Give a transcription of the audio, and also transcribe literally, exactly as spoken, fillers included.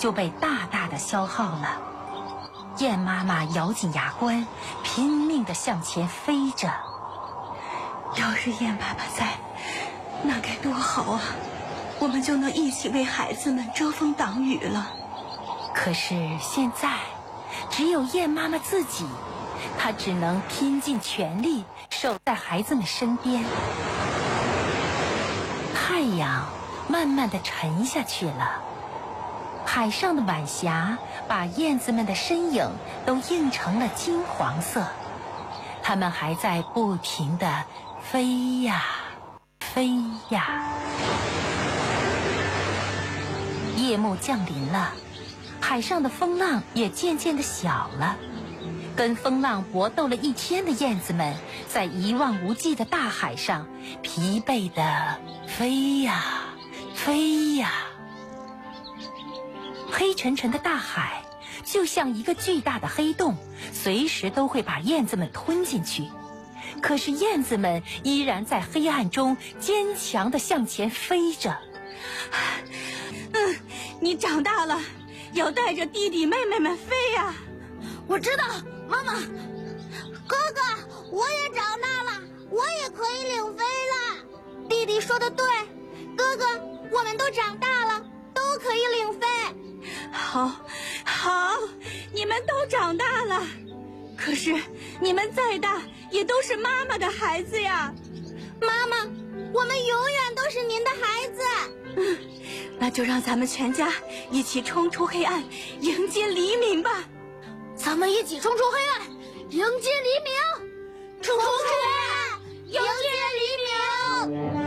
就被大大的消耗了。燕妈妈咬紧牙关，拼命地向前飞着。 要是燕爸爸在，那该多好啊！我们就能一起为孩子们遮风挡雨了。 可是现在，只有燕妈妈自己，她只能拼尽全力守在孩子们身边。太阳慢慢地沉下去了，海上的晚霞把燕子们的身影都映成了金黄色。它们还在不停地飞呀飞呀。夜幕降临了，海上的风浪也渐渐地小了。跟风浪搏斗了一天的燕子们，在一望无际的大海上疲惫地飞呀飞呀。黑沉沉的大海就像一个巨大的黑洞，随时都会把燕子们吞进去。可是燕子们依然在黑暗中坚强地向前飞着。 嗯，你长大了，要带着弟弟妹妹们飞呀！ 我知道，妈妈。哥哥，我也长大了，我也可以领飞了。弟弟说的对，哥哥，我们都长大了，都可以领飞。 好，好，你们都长大了。可是你们再大，也都是妈妈的孩子呀。 妈妈，我们永远都是您的孩子。 嗯，那就让咱们全家一起冲出黑暗，迎接黎明吧。 咱们一起冲出黑暗，迎接黎明，冲出黑暗，迎接